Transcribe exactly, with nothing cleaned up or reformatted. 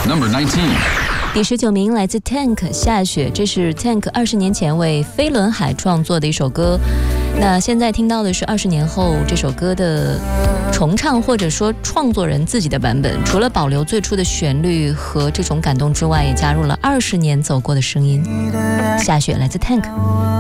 Number nineteen. 第十九名来自 Tank 下雪，这是 Tank 二十年前为飞轮海创作的一首歌。那现在听到的是二十年后这首歌的重唱，或者说创作人自己的版本。除了保留最初的旋律和这种感动之外，也加入了二十年走过的声音。下雪来自 Tank。